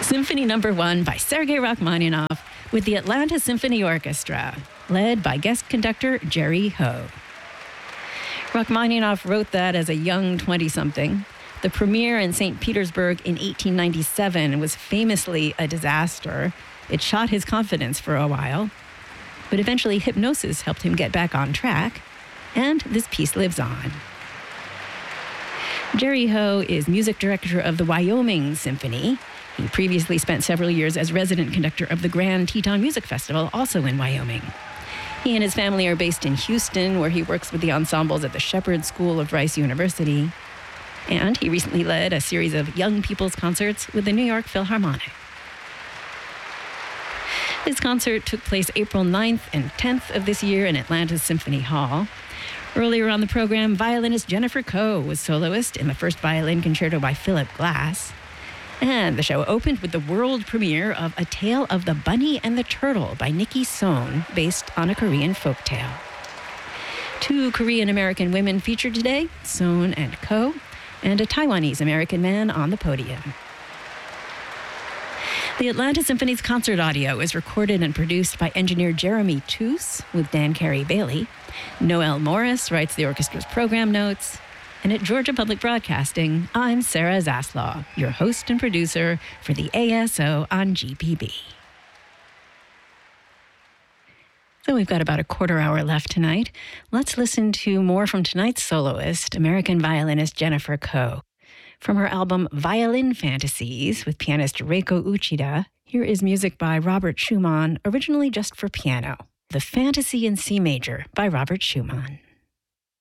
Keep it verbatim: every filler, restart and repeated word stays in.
Symphony Number One by Sergei Rachmaninoff with the Atlanta Symphony Orchestra, led by guest conductor Jerry Ho. Rachmaninoff wrote that as a young twenty-something. The premiere in Saint Petersburg in eighteen ninety-seven was famously a disaster. It shot his confidence for a while, but eventually hypnosis helped him get back on track, and this piece lives on. Jerry Ho is music director of the Wyoming Symphony. He previously spent several years as resident conductor of the Grand Teton Music Festival, also in Wyoming. He and his family are based in Houston, where he works with the ensembles at the Shepherd School of Rice University. And he recently led a series of young people's concerts with the New York Philharmonic. His concert took place April ninth and tenth of this year in Atlanta's Symphony Hall. Earlier on the program, violinist Jennifer Koh was soloist in the first violin concerto by Philip Glass. And the show opened with the world premiere of A Tale of the Bunny and the Turtle by Nikki Sohn, based on a Korean folktale. Two Korean-American women featured today, Sohn and Koh, and a Taiwanese-American man on the podium. The Atlanta Symphony's concert audio is recorded and produced by engineer Jeremy Toos with Dan Carey-Bailey. Noel Morris writes the orchestra's program notes. And at Georgia Public Broadcasting, I'm Sarah Zaslaw, your host and producer for the A S O on G P B. So we've got about a quarter hour left tonight. Let's listen to more from tonight's soloist, American violinist Jennifer Koh. From her album Violin Fantasies with pianist Reiko Uchida, here is music by Robert Schumann, originally just for piano. The Fantasy in C Major by Robert Schumann.